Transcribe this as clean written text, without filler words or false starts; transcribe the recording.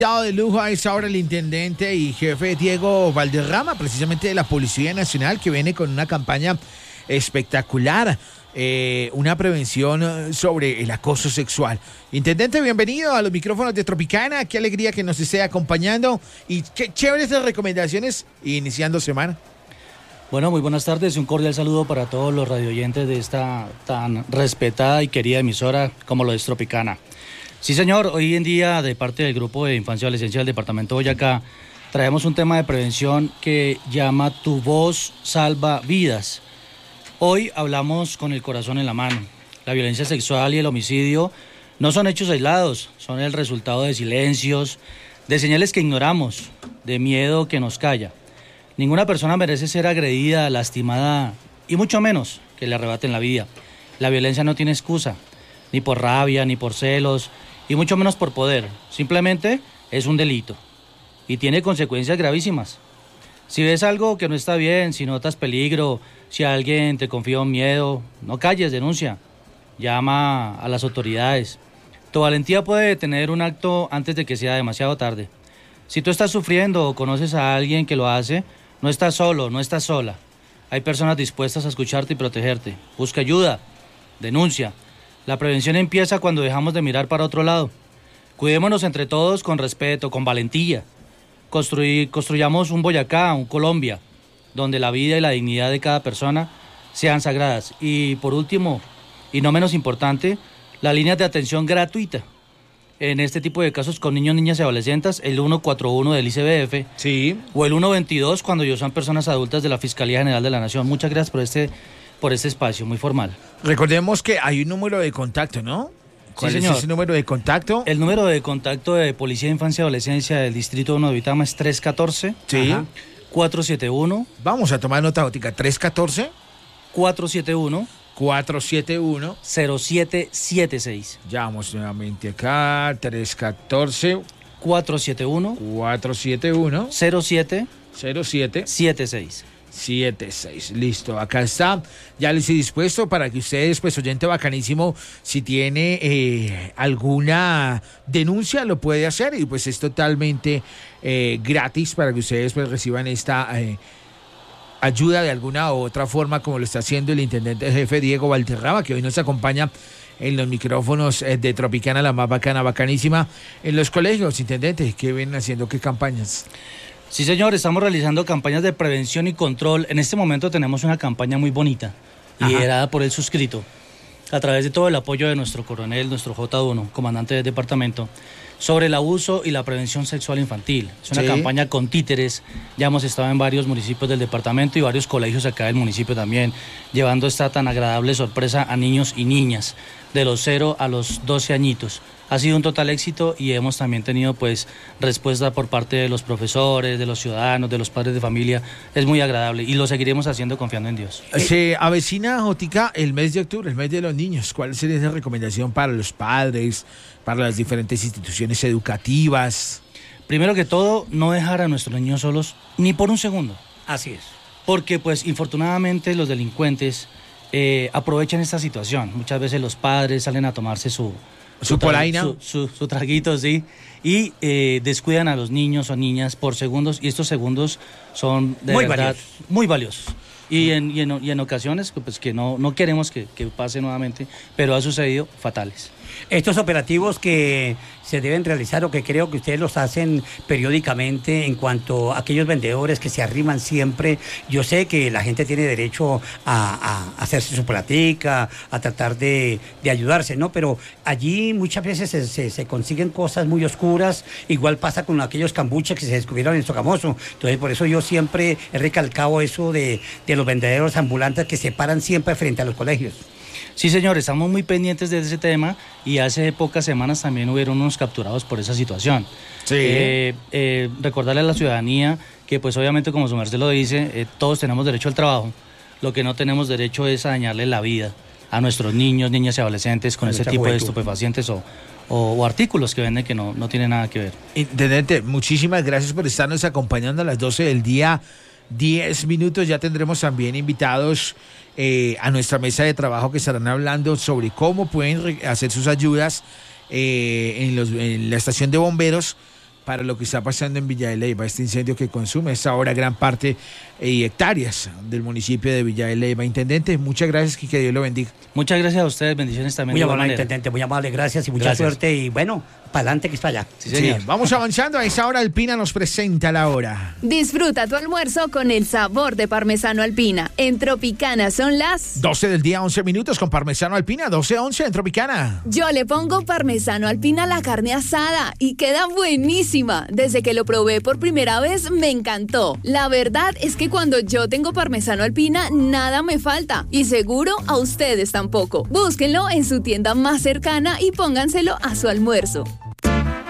De lujo a esta hora el intendente y jefe Diego Valderrama, precisamente de la Policía Nacional, que viene con una campaña espectacular, una prevención sobre el acoso sexual. Intendente, bienvenido a los micrófonos de Tropicana, qué alegría que nos esté acompañando y qué chéveres las recomendaciones iniciando semana. Bueno, muy buenas tardes y un cordial saludo para todos los radioyentes de esta tan respetada y querida emisora como lo es Tropicana. Sí, señor, hoy en día de parte del Grupo de Infancia y Adolescencia del Departamento de Boyacá traemos un tema de prevención que llama Tu voz salva vidas. Hoy hablamos con el corazón en la mano. La violencia sexual y el homicidio no son hechos aislados, son el resultado de silencios, de señales que ignoramos, de miedo que nos calla. Ninguna persona merece ser agredida, lastimada y mucho menos que le arrebaten la vida. La violencia no tiene excusa, ni por rabia, ni por celos, y mucho menos por poder. Simplemente es un delito y tiene consecuencias gravísimas. Si ves algo que no está bien, si notas peligro, si alguien te confía un miedo, no calles, denuncia. Llama a las autoridades. Tu valentía puede detener un acto antes de que sea demasiado tarde. Si tú estás sufriendo o conoces a alguien que lo hace, no estás solo, no estás sola. Hay personas dispuestas a escucharte y protegerte. Busca ayuda, denuncia. La prevención empieza cuando dejamos de mirar para otro lado. Cuidémonos entre todos con respeto, con valentía. Construyamos un Boyacá, un Colombia, donde la vida y la dignidad de cada persona sean sagradas. Y por último, y no menos importante, la línea de atención gratuita. En este tipo de casos con niños, niñas y adolescentes, el 141 del ICBF, sí, o el 122 cuando ellos son personas adultas de la Fiscalía General de la Nación. Muchas gracias por este espacio muy formal. Recordemos que hay un número de contacto, ¿no? ¿Cuál es ese número de contacto? El número de contacto de Policía de Infancia y Adolescencia del Distrito 1 de Vitama es 314 sí. 471. Vamos a tomar nota, Ótica. 314 471 0776. Llamamos nuevamente acá. 314 471 0776. Listo, acá está, ya les he dispuesto para que ustedes, pues oyente bacanísimo, si tiene alguna denuncia lo puede hacer y pues es totalmente gratis para que ustedes pues reciban esta ayuda de alguna u otra forma como lo está haciendo el intendente jefe Diego Valderrama, que hoy nos acompaña en los micrófonos de Tropicana, la más bacana, bacanísima, en los colegios. Intendente, ¿qué vienen haciendo? ¿Qué campañas? Sí, señor, estamos realizando campañas de prevención y control. En este momento tenemos una campaña muy bonita, liderada por el suscrito, a través de todo el apoyo de nuestro coronel, nuestro J1, comandante del departamento, sobre el abuso y la prevención sexual infantil. Es una campaña con títeres. Ya hemos estado en varios municipios del departamento y varios colegios acá del municipio también, llevando esta tan agradable sorpresa a niños y niñas de los 0 a los 12 añitos. Ha sido un total éxito y hemos también tenido pues respuesta por parte de los profesores, de los ciudadanos, de los padres de familia. Es muy agradable y lo seguiremos haciendo confiando en Dios. Se avecina, Jotica, el mes de octubre, el mes de los niños. ¿Cuál sería esa recomendación para los padres, para las diferentes instituciones educativas? Primero que todo, no dejar a nuestros niños solos ni por un segundo. Así es. Porque pues infortunadamente los delincuentes aprovechan esta situación. Muchas veces los padres salen a tomarse su polaina, su traguito, sí, y descuidan a los niños o niñas por segundos, y estos segundos son de muy verdad valiosos. Muy valiosos. Y en ocasiones pues, que no queremos que pase nuevamente, pero ha sucedido fatales. Estos operativos que se deben realizar o que creo que ustedes los hacen periódicamente en cuanto a aquellos vendedores que se arriman siempre. Yo sé que la gente tiene derecho a hacerse su platica, a tratar de ayudarse, ¿no? Pero allí muchas veces se consiguen cosas muy oscuras. Igual pasa con aquellos cambuches que se descubrieron en Sogamoso. Entonces, por eso yo siempre he recalcado eso de los vendedores ambulantes que se paran siempre frente a los colegios. Sí, señor, estamos muy pendientes de ese tema y hace pocas semanas también hubieron unos capturados por esa situación. Sí. Recordarle a la ciudadanía que pues obviamente como su merced lo dice, todos tenemos derecho al trabajo. Lo que no tenemos derecho es a dañarle la vida a nuestros niños, niñas y adolescentes con ese tipo de estupefacientes o artículos que venden que no tienen nada que ver. Intendente, muchísimas gracias por estarnos acompañando a las 12 del día. 10 minutos, ya tendremos también invitados a nuestra mesa de trabajo que estarán hablando sobre cómo pueden hacer sus ayudas en la estación de bomberos para lo que está pasando en Villa de Leyva, este incendio que consume hasta ahora gran parte y hectáreas del municipio de Villa de Leyva. Intendente, muchas gracias y que Dios lo bendiga. Muchas gracias a ustedes, bendiciones también. Muy amable, intendente, muy amable, gracias y mucha suerte y bueno, para adelante que está allá. Sí, vamos avanzando, a esta hora Alpina nos presenta la hora. Disfruta tu almuerzo con el sabor de parmesano Alpina. En Tropicana son las 12 del día, 11 minutos con parmesano Alpina, 12:11 en Tropicana. Yo le pongo parmesano Alpina a la carne asada y queda buenísima. Desde que lo probé por primera vez me encantó. La verdad es que cuando yo tengo parmesano Alpina nada me falta y seguro a ustedes tampoco. Búsquenlo en su tienda más cercana y pónganselo a su almuerzo.